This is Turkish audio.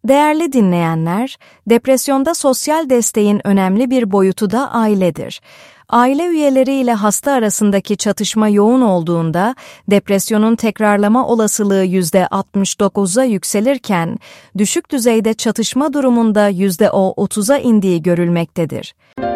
Değerli dinleyenler, depresyonda sosyal desteğin önemli bir boyutu da ailedir. Aile üyeleriyle hasta arasındaki çatışma yoğun olduğunda, depresyonun tekrarlama olasılığı %69'a yükselirken, düşük düzeyde çatışma durumunda %30'a indiği görülmektedir.